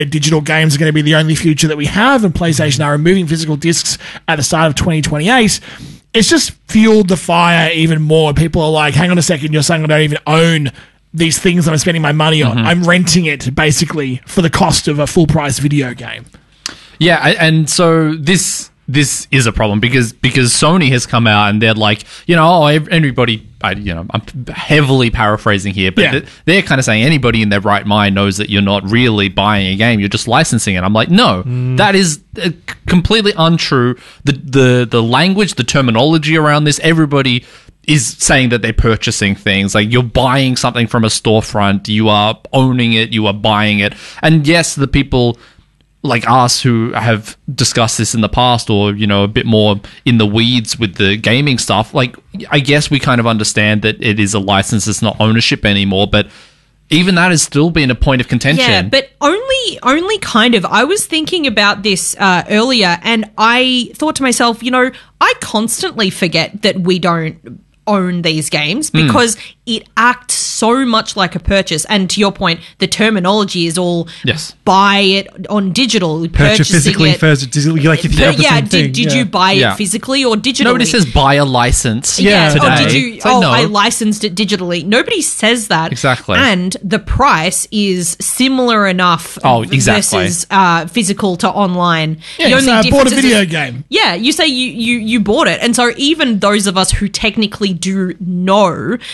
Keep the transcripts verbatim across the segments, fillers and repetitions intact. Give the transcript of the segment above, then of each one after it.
digital games are going to be the only future that we have, and PlayStation are removing physical discs at the start of twenty twenty-eight, it's just fueled the fire even more. People are like, hang on a second, you're saying I don't even own these things that I'm spending my money on. Mm-hmm. I'm renting it, basically, for the cost of a full-price video game. Yeah, and so this this is a problem because because Sony has come out and they're like, you know, oh, everybody, I, you know, I'm heavily paraphrasing here, but yeah. they're kind of saying anybody in their right mind knows that you're not really buying a game, you're just licensing it. I'm like, no, mm. that is completely untrue. The, the, the language, the terminology around this, everybody is saying that they're purchasing things. Like, you're buying something from a storefront, you are owning it, you are buying it. And yes, the people like us who have discussed this in the past, or, you know, a bit more in the weeds with the gaming stuff, like, I guess we kind of understand that it is a license, it's not ownership anymore, but even that has still been a point of contention. Yeah, but only only kind of. I was thinking about this uh, earlier, and I thought to myself, you know, I constantly forget that we don't own these games because mm. it acts so much like a purchase. And to your point, the terminology is all yes. buy it on digital, purchase physically, it. first digitally, like if you have the yeah, same did, thing. did yeah. you buy yeah. it physically or digitally? Nobody says buy a license. Yeah, today. oh, did you? It's like, oh, no. I licensed it digitally. Nobody says that exactly, and the price is similar enough. Oh, exactly. Versus uh, physical to online. Yeah, the only so I bought a video is, game. Yeah, you say you, you you bought it, and so even those of us who technically do know.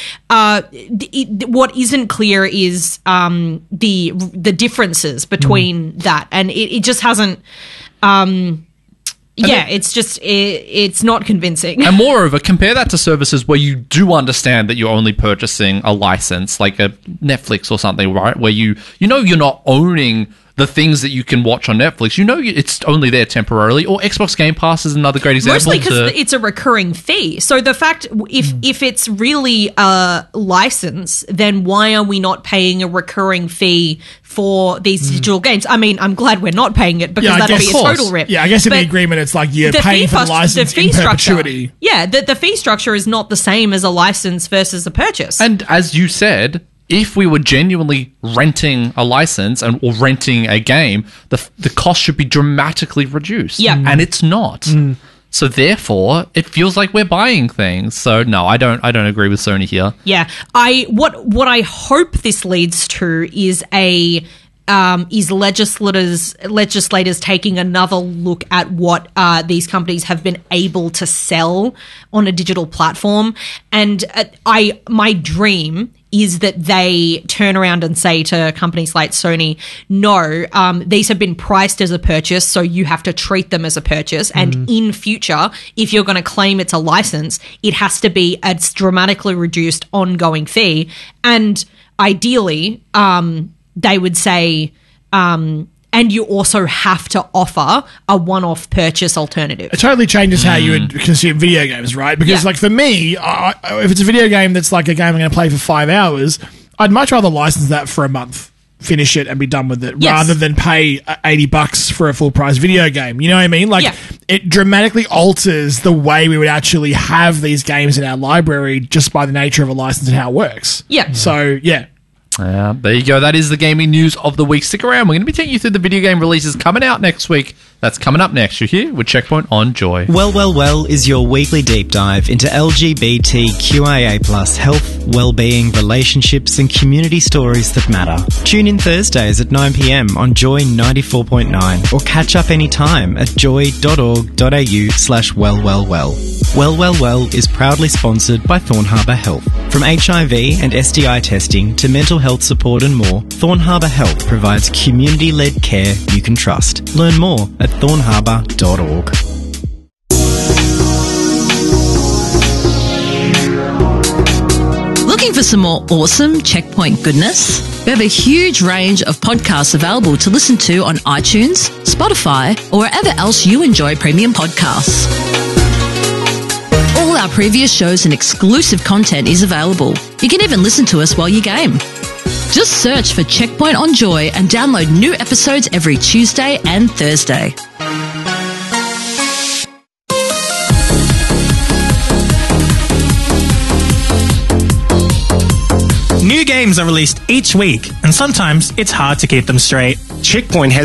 Uh, it, what isn't clear is um, the the differences between mm. that, and it, it just hasn't. Um, yeah, think, it's just it, it's not convincing. And moreover, compare that to services where you do understand that you're only purchasing a license, like a Netflix or something, right? Where you you know you're not owning the things that you can watch on Netflix. You know it's only there temporarily. Or Xbox Game Pass is another great example. Mostly because it's a recurring fee. So the fact, if mm. if it's really a license, then why are we not paying a recurring fee for these mm. digital games? I mean, I'm glad we're not paying it because yeah, that'd be a course. total rip. Yeah, I guess in but the agreement it's like you're the paying for the license the fee in perpetuity. Structure, yeah, the, the fee structure is not the same as a license versus a purchase. And as you said, if we were genuinely renting a license and or renting a game, the the cost should be dramatically reduced. Yeah. And it's not. Mm. So therefore, it feels like we're buying things. So no, I don't I don't agree with Sony here. Yeah. I what what I hope this leads to is a Um, is legislators legislators taking another look at what uh, these companies have been able to sell on a digital platform, and uh, I my dream is that they turn around and say to companies like Sony, no, um, these have been priced as a purchase, so you have to treat them as a purchase, and mm. in future, if you're going to claim it's a license, it has to be a dramatically reduced ongoing fee, and ideally, um, they would say, um, and you also have to offer a one-off purchase alternative. It totally changes how you would consume video games, right? Because, yeah. like, for me, I, if it's a video game that's like a game I'm going to play for five hours, I'd much rather license that for a month, finish it, and be done with it, yes. rather than pay eighty bucks for a full-price video game. You know what I mean? Like, yeah. it dramatically alters the way we would actually have these games in our library just by the nature of a license and how it works. Yeah. So, yeah. Uh, there you go. That is the gaming news of the week. Stick around. We're going to be taking you through the video game releases coming out next week. That's coming up next. You're here with Checkpoint on Joy. Well, well, well is your weekly deep dive into L G B T Q I A plus health, well-being, relationships and community stories that matter. Tune in Thursdays at nine p.m. on Joy ninety-four point nine or catch up anytime at joy.org.au slash well, well, well. Well, well, well is proudly sponsored by Thorn Harbour Health. From H I V and S D I testing to mental health support and more, Thorn Harbour Health provides community-led care you can trust. Learn more at thorn harbour dot org. Looking for some more awesome Checkpoint goodness? We have a huge range of podcasts available to listen to on iTunes, Spotify, or wherever else you enjoy premium podcasts. All our previous shows and exclusive content is available. You can even listen to us while you game. Just search for Checkpoint on Joy and download new episodes every Tuesday and Thursday. New games are released each week, and sometimes it's hard to keep them straight. Checkpoint has